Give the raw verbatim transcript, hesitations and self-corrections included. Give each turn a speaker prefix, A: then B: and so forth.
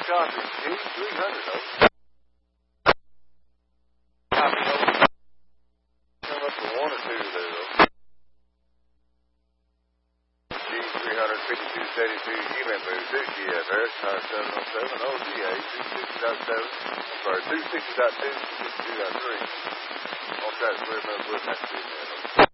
A: copy. G three hundred, though. Copy, though. Come up to one or two there, though. G three hundred, fifty-two seventy-two, U M move to G F S, nine seven oh seven, O G A, two sixty point seven, I'm sorry, two sixty point two, two sixty-two point three. On track, clear, move, with that two,